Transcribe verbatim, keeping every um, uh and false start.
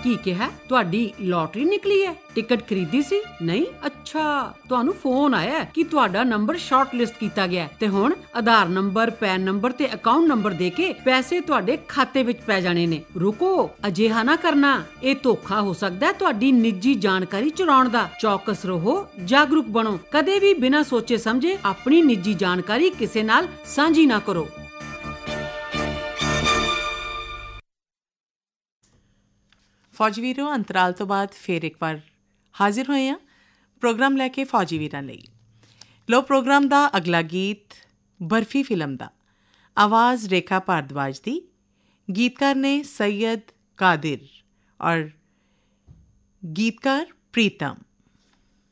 ਕੀ ਕਿਹਾ? ਤੁਹਾਡੀ ਲੋਟਰੀ ਨਿਕਲੀ ਹੈ? ਟਿਕਟ ਖਰੀਦੀ ਸੀ? ਨਹੀਂ? ਅੱਛਾ, ਤੁਹਾਨੂੰ ਫੋਨ ਆਇਆ ਕਿ ਤੁਹਾਡਾ ਨੰਬਰ ਸ਼ਾਰਟ ਲਿਸਟ ਕੀਤਾ ਗਿਆ ਤੇ ਹੁਣ ਆਧਾਰ ਨੰਬਰ, ਪੈਨ ਨੰਬਰ ਤੇ ਅਕਾਊਂਟ ਨੰਬਰ ਦੇ ਕੇ ਪੈਸੇ ਤੁਹਾਡੇ ਖਾਤੇ ਵਿੱਚ ਪੈ ਜਾਣੇ ਨੇ। ਰੁਕੋ, ਅਜਿਹਾ ਨਾ ਕਰਨਾ। ਇਹ ਧੋਖਾ ਹੋ ਸਕਦਾ ਹੈ ਤੁਹਾਡੀ ਨਿੱਜੀ ਜਾਣਕਾਰੀ ਚੁਰਾਉਣ ਦਾ। ਚੌਕਸ ਰਹੋ, ਜਾਗਰੂਕ ਬਣੋ। ਕਦੇ ਵੀ ਬਿਨਾਂ ਸੋਚੇ ਸਮਝੇ ਆਪਣੀ ਨਿੱਜੀ ਜਾਣਕਾਰੀ ਕਿਸੇ ਨਾਲ ਸਾਂਝੀ ਨਾ ਕਰੋ। ਫੌਜੀ ਵੀਰੋ, ਅੰਤਰਾਲ ਤੋਂ ਬਾਅਦ ਫਿਰ ਇੱਕ ਵਾਰ ਹਾਜ਼ਰ ਹੋਏ ਹਾਂ ਪ੍ਰੋਗਰਾਮ ਲੈ ਕੇ ਫੌਜੀ ਵੀਰਾਂ ਲਈ। ਲੋ ਪ੍ਰੋਗਰਾਮ ਦਾ ਅਗਲਾ ਗੀਤ ਬਰਫੀ ਫਿਲਮ ਦਾ, ਆਵਾਜ਼ ਰੇਖਾ ਭਾਰਦਵਾਜ ਦੀ, ਗੀਤਕਾਰ ਨੇ ਸੈयद ਕਾदिर ਔਰ ਗੀਤਕਾਰ ਪ੍ਰੀਤਮ।